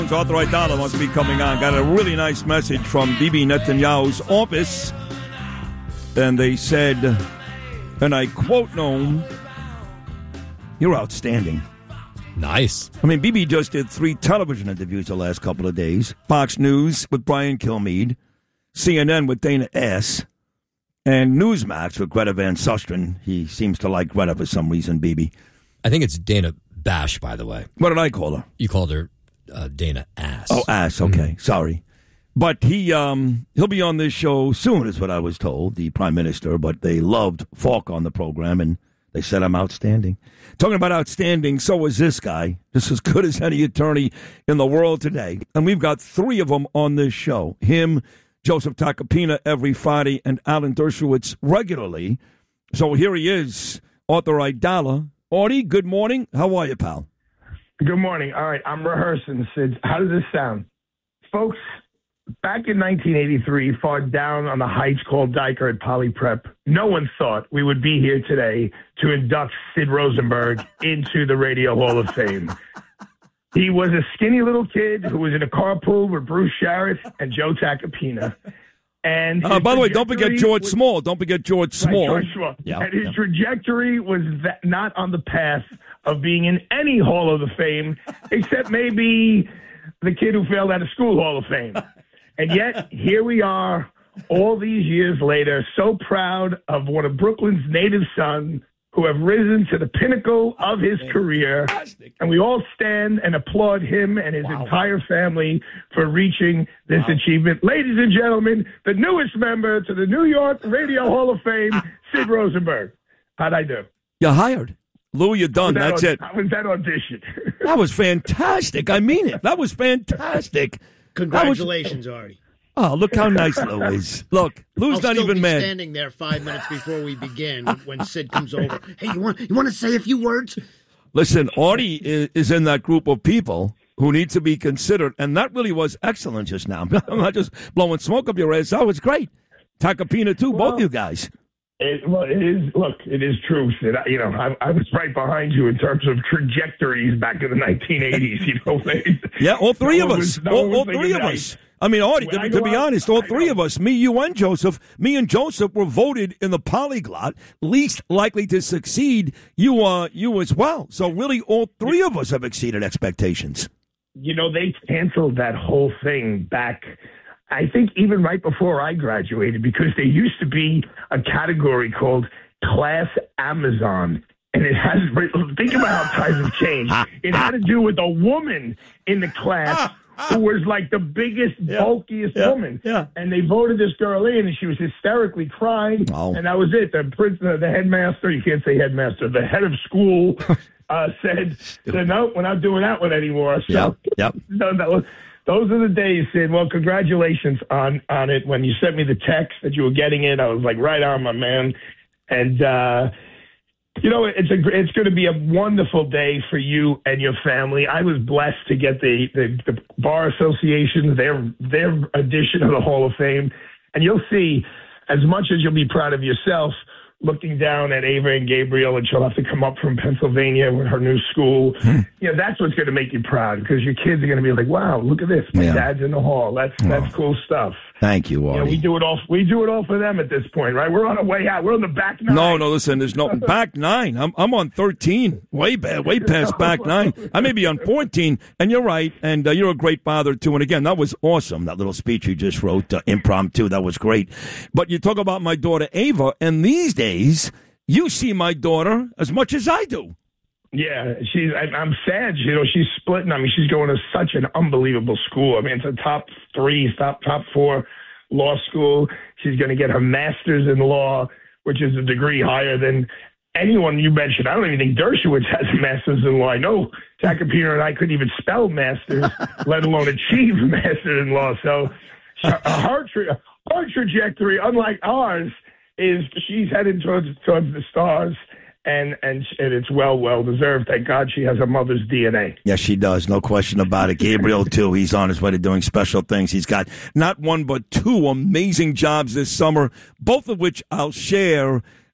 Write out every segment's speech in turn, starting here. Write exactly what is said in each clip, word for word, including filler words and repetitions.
Arthur Aidala must be coming on. Got a really nice message from Bibi Netanyahu's office. And they said, and I quote Noam, "You're outstanding." Nice. I mean, Bibi just did three television interviews the last couple of days. Fox News with Brian Kilmeade, C N N with Dana S., and Newsmax with Greta Van Susteren. He seems to like Greta for some reason, Bibi. I think it's Dana Bash, by the way. What did I call her? You called her uh, Dana Ass. Oh, Ass, okay. Mm-hmm. Sorry. But he, um, he'll be on this show soon, is what I was told, the Prime Minister. But they loved Falk on the program, and they said I'm outstanding. Talking about outstanding, so is this guy. Just as good as any attorney in the world today. And we've got three of them on this show. Him, Joseph Tacopina every Friday, and Alan Dershowitz regularly. So here he is, Arthur Aidala. Artie, good morning. How are you, pal? Good morning. All right, I'm rehearsing, Sid. How does this sound? Folks, back in nineteen eighty-three, far down on the heights called Diker at Poly Prep, no one thought we would be here today to induct Sid Rosenberg into the Radio Hall of Fame. He was a skinny little kid who was in a carpool with Bruce Sharrett and Joe Tacopina. And uh, by the way, don't forget George was, Small. Don't forget George Small. Right, George Small. Yeah, and his yeah. trajectory was that, not on the path of being in any Hall of the Fame, except maybe the kid who failed out of school Hall of Fame. And yet, here we are, all these years later, so proud of one of Brooklyn's native sons who have risen to the pinnacle of his career. And we all stand and applaud him and his wow. entire family for reaching this wow. achievement. Ladies and gentlemen, the newest member to the New York Radio Hall of Fame, Sid Rosenberg. How'd I do? You're hired. Lou, you're done. That That's on, it. How was that audition? That was fantastic. I mean it. That was fantastic. Congratulations, was, Artie. Oh, look how nice Lou is. Look, Lou's I'll not still even be mad. Standing there five minutes before we begin when Sid comes over. Hey, you want you want to say a few words? Listen, Artie is, is in that group of people who need to be considered, and that really was excellent just now. I'm not just blowing smoke up your ass. That was great. Tacopina, too, well, both you guys. It, well, it is. Look, it is true, Sid. I, you know, I, I was right behind you in terms of trajectories back in the nineteen eighties. You know, they, yeah, all three no of us. Was, no all all three of us. I mean, Artie, to, to be honest, all three of us, me, you, and Joseph, me and Joseph were voted in the polyglot least likely to succeed. You, uh, you as well. So really, all three of us have exceeded expectations. You know, they canceled that whole thing back, I think, even right before I graduated, because there used to be a category called Class Amazon. And it has, think about how times have changed. It had to do with a woman in the class who was like the biggest, yeah, bulkiest yeah, woman. Yeah. And they voted this girl in, and she was hysterically crying. Oh. And that was it. The prince, the headmaster, you can't say headmaster, the head of school uh, said, said, no, we're not doing that one anymore. So, yep, yep. no, that was, those are the days, Sid. Well, congratulations on, on it. When you sent me the text that you were getting it, I was like, right on, my man. And, uh, you know, it's a it's going to be a wonderful day for you and your family. I was blessed to get the, the, the Bar Association, their their addition of the Hall of Fame. And you'll see, as much as you'll be proud of yourself, looking down at Ava and Gabriel, and she'll have to come up from Pennsylvania with her new school. Hmm. You know, that's what's going to make you proud, because your kids are going to be like, wow, look at this. My yeah. dad's in the hall. That's oh. that's cool stuff. Thank you, Artie. You know, we do it all. We do it all for them at this point, right? We're on our way out. We're on the back nine. No, no. Listen, there's no back nine. I'm I'm on thirteen. Way bad, way past back nine. I may be on fourteen. And you're right. And uh, you're a great father too. And again, that was awesome. That little speech you just wrote, uh, impromptu. That was great. But you talk about my daughter Ava, and these days you see my daughter as much as I do. Yeah, she's. I, I'm sad. You know, she's splitting. I mean, she's going to such an unbelievable school. I mean, it's a top three, top top four law school. She's going to get her master's in law, which is a degree higher than anyone you mentioned. I don't even think Dershowitz has a master's in law. I know Tacopina and I couldn't even spell masters, let alone achieve master's in law. So her tra- her trajectory, unlike ours, is she's headed towards towards the stars. And, and and it's well, well deserved. Thank God she has her mother's D N A. Yes, she does. No question about it. Gabriel, too. He's on his way to doing special things. He's got not one but two amazing jobs this summer, both of which I'll share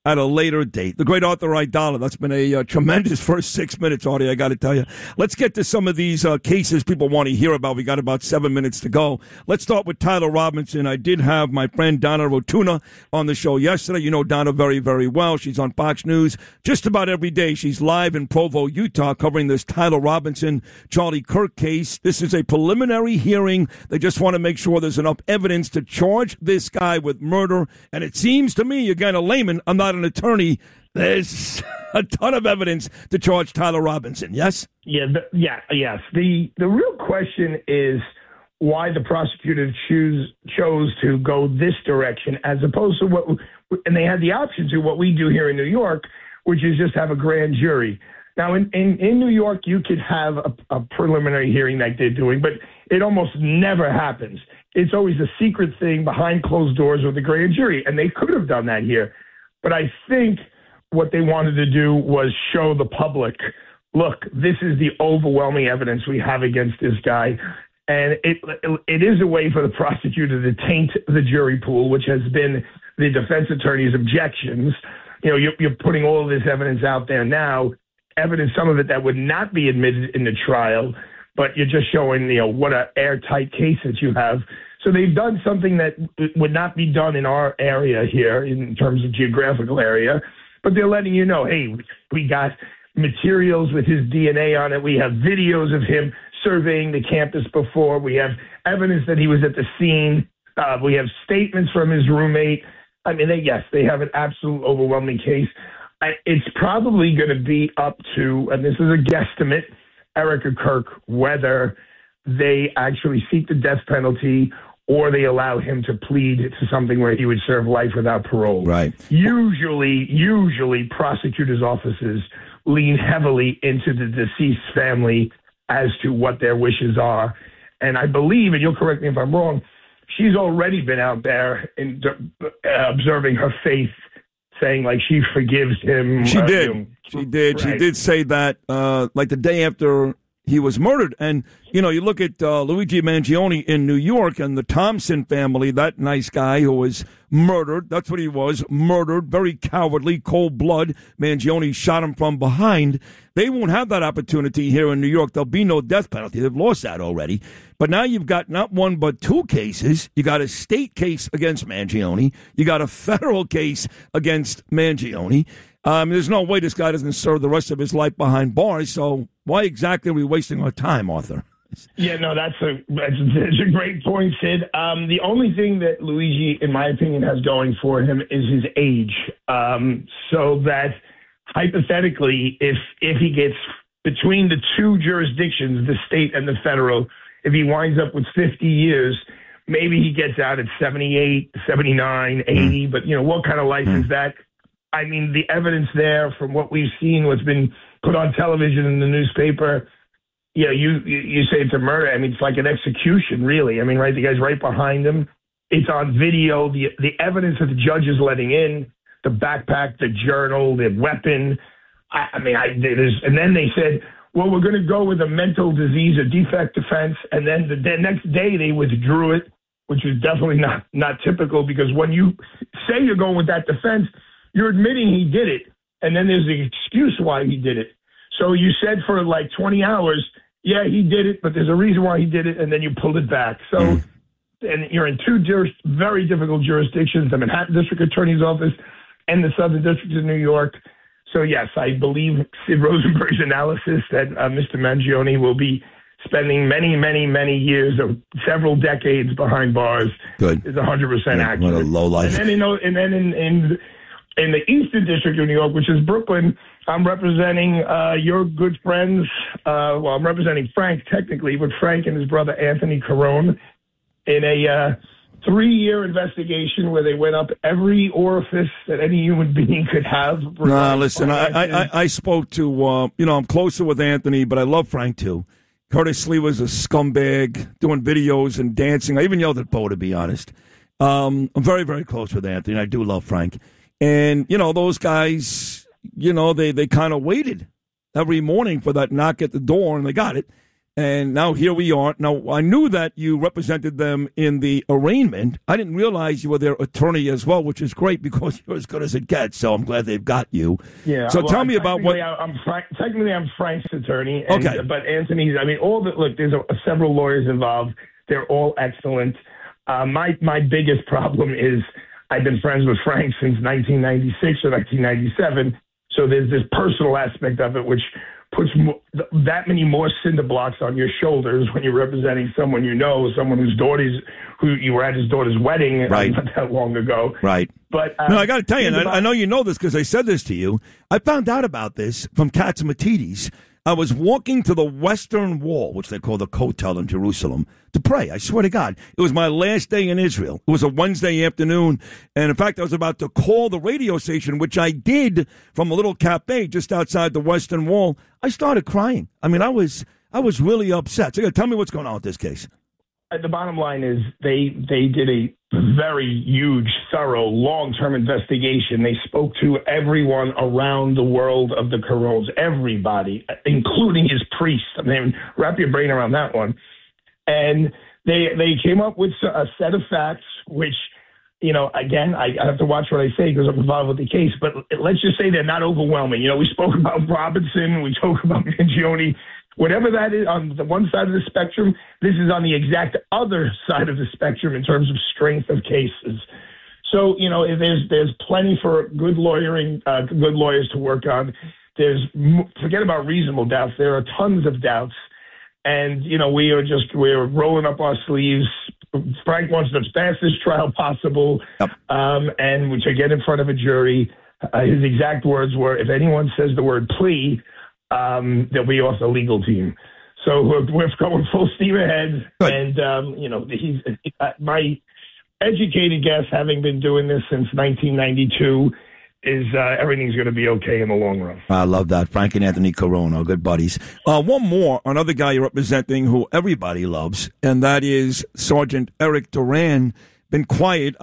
at a later date. The great Arthur Aidala, that's been a uh, tremendous first six minutes, Artie, I got to tell you. Let's get to some of these uh, cases people want to hear about. We got about seven minutes to go. Let's start with Tyler Robinson. I did have my friend Donna Rotuna on the show yesterday. You know Donna very, very well. She's on Fox News just about every day. She's live in Provo, Utah, covering this Tyler Robinson, Charlie Kirk case. This is a preliminary hearing. They just want to make sure there's enough evidence to charge this guy with murder. And it seems to me, again, a layman, I'm not an attorney, there's a ton of evidence to charge Tyler Robinson. Yes? Yeah, the, yeah, yes. The the real question is why the prosecutor choose chose to go this direction as opposed to what, and they had the option to what we do here in New York, which is just have a grand jury. Now, in, in, in New York, you could have a, a preliminary hearing like they're doing, but it almost never happens. It's always a secret thing behind closed doors with the grand jury, and they could have done that here. But I think what they wanted to do was show the public, look, this is the overwhelming evidence we have against this guy. And it it is a way for the prosecutor to taint the jury pool, which has been the defense attorney's objections. You know, you're, you're putting all of this evidence out there now, evidence, some of it that would not be admitted in the trial, but you're just showing, you know, what an airtight case that you have. So they've done something that would not be done in our area here in terms of geographical area, but they're letting you know, hey, we got materials with his D N A on it. We have videos of him surveying the campus before. We have evidence that he was at the scene. Uh, we have statements from his roommate. I mean, they, yes, they have an absolute overwhelming case. I, it's probably going to be up to, and this is a guesstimate, Erica Kirk, whether they actually seek the death penalty or they allow him to plead to something where he would serve life without parole. Right. Usually, usually prosecutors' offices lean heavily into the deceased family as to what their wishes are. And I believe, and you'll correct me if I'm wrong, she's already been out there in, uh, observing her faith, saying like she forgives him. She uh, did. You know, she did. right. She did say that uh, like the day after he was murdered. And, you know, you look at uh, Luigi Mangione in New York and the Thompson family, that nice guy who was murdered. That's what he was, murdered, very cowardly, cold blood. Mangione shot him from behind. They won't have that opportunity here in New York. There'll be no death penalty. They've lost that already. But now you've got not one but two cases. You got a state case against Mangione. You got a federal case against Mangione. Um, there's no way this guy doesn't serve the rest of his life behind bars. So why exactly are we wasting our time, Arthur? Yeah, no, that's a that's, that's a great point, Sid. Um, the only thing that Luigi, in my opinion, has going for him is his age. Um, so that hypothetically, if if he gets between the two jurisdictions, the state and the federal, if he winds up with fifty years, maybe he gets out at seventy-eight, seventy-nine, eighty. Mm. But, you know, what kind of life mm. is that? I mean, the evidence there from what we've seen, what's been put on television and the newspaper, yeah, you, you you say it's a murder. I mean, it's like an execution, really. I mean, right, the guy's right behind him. It's on video. The the evidence that the judge is letting in, the backpack, the journal, the weapon. I, I mean, I there's, and then they said, well, we're going to go with a mental disease or defect defense. And then the, the next day they withdrew it, which is definitely not, not typical, because when you say you're going with that defense, you're admitting he did it. And then there's the excuse why he did it. So you said for like twenty hours, yeah, he did it, but there's a reason why he did it, and then you pulled it back. So, and you're in two juris, very difficult jurisdictions, the Manhattan District Attorney's Office and the Southern District of New York. So, yes, I believe Sid Rosenberg's analysis that uh, Mister Mangione will be spending many, many, many years or several decades behind bars. Good. Is one hundred percent yeah, accurate. What a low life. And then, you know, and then in, in, in the Eastern District of New York, which is Brooklyn, I'm representing uh, your good friends. Uh, well, I'm representing Frank technically, but Frank and his brother Anthony Carone in a uh, three-year investigation where they went up every orifice that any human being could have. Nah, listen, I, I, I spoke to, uh, you know, I'm closer with Anthony, but I love Frank too. Curtis Lee was a scumbag doing videos and dancing. I even yelled at Bo, to be honest. Um, I'm very, very close with Anthony, and I do love Frank. And, you know, those guys... You know, they, they kind of waited every morning for that knock at the door, and they got it. And now here we are. Now, I knew that you represented them in the arraignment. I didn't realize you were their attorney as well, which is great because you're as good as it gets. So I'm glad they've got you. Yeah. So well, tell me about what. I'm Frank, technically, I'm Frank's attorney. And, Okay. But Anthony's. I mean, all the look. There's a, several lawyers involved. They're all excellent. Uh, my my biggest problem is I've been friends with Frank since nineteen ninety-six or nineteen ninety-seven. So there's this personal aspect of it, which puts mo- that many more cinder blocks on your shoulders when you're representing someone you know, someone whose daughter's, who you were at his daughter's wedding Right. not that long ago. Right. But uh, No, I got to tell you, and about- I, I know you know this because I said this to you. I found out about this from Katzmatidis. I was walking to the Western Wall, which they call the Kotel in Jerusalem, to pray. I swear to God. It was my last day in Israel. It was a Wednesday afternoon. And in fact, I was about to call the radio station, which I did from a little cafe just outside the Western Wall. I started crying. I mean, I was I was really upset. So you gotta tell me what's going on with this case. The bottom line is they they did a very huge, thorough, long-term investigation. They spoke to everyone around the world of the Carones, everybody, including his priest. I mean, wrap your brain around that one. And they they came up with a set of facts, which, you know, again, I, I have to watch what I say because I'm involved with the case. But let's just say they're not overwhelming. You know, we spoke about Robinson, we spoke about Mangione. Whatever that is on the one side of the spectrum, this is on the exact other side of the spectrum in terms of strength of cases. So, you know, there's there's plenty for good lawyering, uh, good lawyers to work on. There's forget about reasonable doubts. There are tons of doubts, and you know, we are just we're rolling up our sleeves. Frank wants the fastest trial possible, Yep. um, and to get in front of a jury. Uh, his exact words were, "If anyone says the word plea, Um, they'll be off the legal team." So we're, we're going full steam ahead. Good. And, um, you know, he's uh, my educated guess, having been doing this since nineteen ninety-two, is uh, everything's going to be okay in the long run. I love that. Frank and Anthony Corona, good buddies. Uh, one more, another guy you're representing who everybody loves, and that is Sergeant Eric Duran. Been quiet